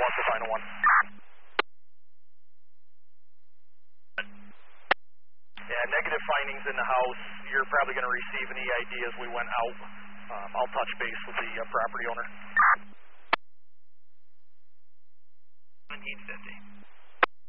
1 for final 1. Yeah, negative findings in the house. You're probably going to receive an EID as we went out. I'll touch base with the property owner. 1750.